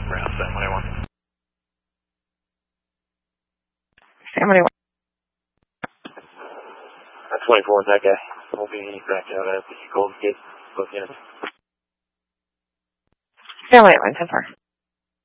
Ground 721. 721. 24 with that guy. We'll be back out at the Golden Gate, both units. 721, 10-4.